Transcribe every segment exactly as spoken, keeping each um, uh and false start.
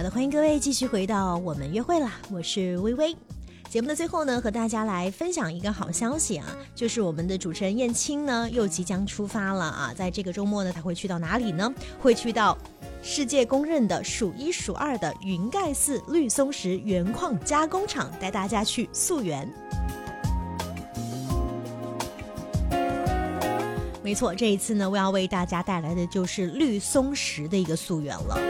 好的，欢迎各位继续回到我们约会啦，我是微微。节目的最后呢，和大家来分享一个好消息啊，就是我们的主持人燕青呢又即将出发了啊，在这个周末呢，他会去到哪里呢？会去到世界公认的数一数二的云盖寺绿松石原矿加工厂，带大家去溯源。没错，这一次呢，我要为大家带来的就是绿松石的一个溯源了。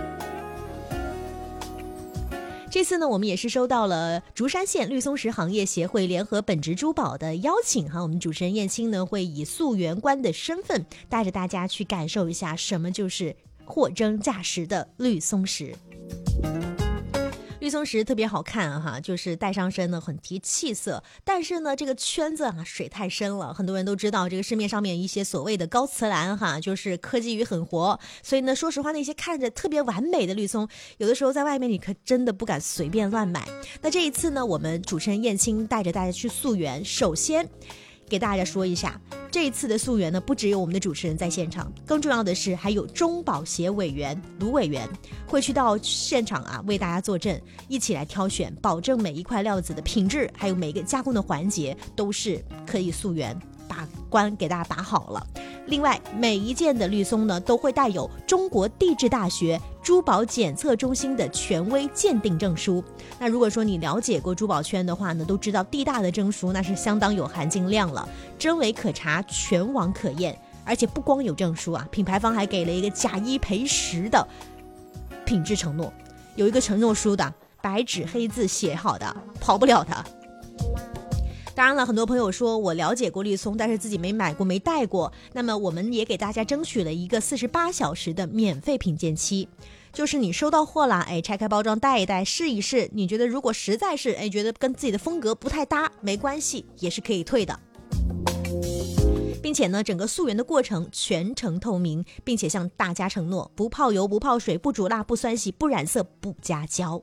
这次呢，我们也是收到了竹山县绿松石行业协会联合本职珠宝的邀请哈，我们主持人燕青呢会以溯源官的身份，带着大家去感受一下什么就是货真价实的绿松石。绿松石特别好看哈，就是戴上身呢很提气色，但是呢这个圈子啊水太深了，很多人都知道这个市面上面一些所谓的高瓷蓝哈，就是科技与狠活，所以呢说实话那些看着特别完美的绿松，有的时候在外面你可真的不敢随便乱买。那这一次呢，我们主持人燕青带着大家去溯源，首先给大家说一下，这一次的溯源呢，不只有我们的主持人在现场，更重要的是还有中保协委员卢委员会去到现场啊，为大家坐镇，一起来挑选，保证每一块料子的品质，还有每一个加工的环节都是可以溯源，把关给大家打好了。另外，每一件的绿松呢，都会带有中国地质大学珠宝检测中心的权威鉴定证书。那如果说你了解过珠宝圈的话呢，都知道地大的证书那是相当有含金量了，真伪可查，全网可验。而且不光有证书啊，品牌方还给了一个假一赔十的品质承诺，有一个承诺书的，白纸黑字写好的，跑不了的。当然了，很多朋友说我了解过绿松，但是自己没买过没戴过，那么我们也给大家争取了一个四十八小时的免费品鉴期，就是你收到货了，哎，拆开包装戴一戴试一试，你觉得如果实在是哎觉得跟自己的风格不太搭，没关系，也是可以退的。并且呢，整个溯源的过程全程透明，并且向大家承诺不泡油、不泡水、不煮辣、不酸洗、不染色、不加胶。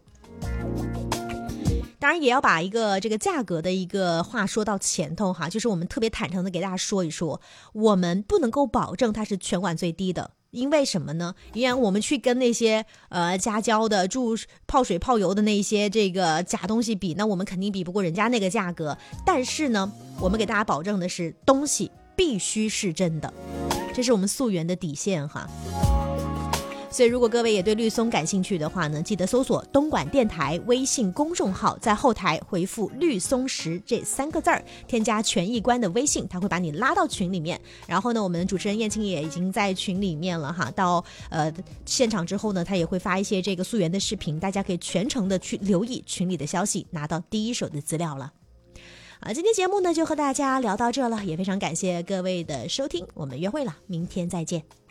当然也要把一个这个价格的一个话说到前头哈，就是我们特别坦诚的给大家说一说，我们不能够保证它是全馆最低的，因为什么呢？因为我们去跟那些呃加胶的、注泡水泡油的那些这个假东西比，那我们肯定比不过人家那个价格。但是呢，我们给大家保证的是东西必须是真的，这是我们溯源的底线哈。所以如果各位也对绿松感兴趣的话呢，记得搜索东莞电台微信公众号，在后台回复绿松石这三个字儿，添加权益官的微信，他会把你拉到群里面。然后呢，我们主持人燕青也已经在群里面了哈，到呃现场之后呢，他也会发一些这个溯源的视频，大家可以全程的去留意群里的消息，拿到第一手的资料了。啊，今天节目呢就和大家聊到这了，也非常感谢各位的收听，我们约会了，明天再见。